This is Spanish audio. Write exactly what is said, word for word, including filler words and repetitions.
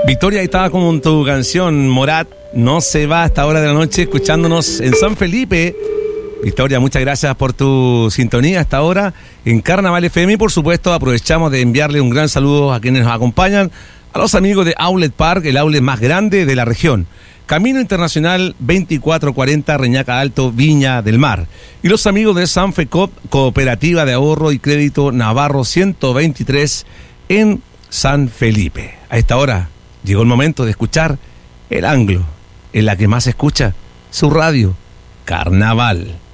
Victoria, ahí estaba con tu canción Morat, no se va a esta hora de la noche escuchándonos en San Felipe. Victoria, muchas gracias por tu sintonía hasta ahora en Carnaval F M y por supuesto aprovechamos de enviarle un gran saludo a quienes nos acompañan, a los amigos de Outlet Park, el outlet más grande de la región. Camino Internacional veinticuatro cuarenta, Reñaca Alto, Viña del Mar. Y los amigos de Sanfecop, Cooperativa de Ahorro y Crédito Navarro ciento veintitrés en San Felipe. A esta hora llegó el momento de escuchar El Anglo, en la que más se escucha su radio, Carnaval.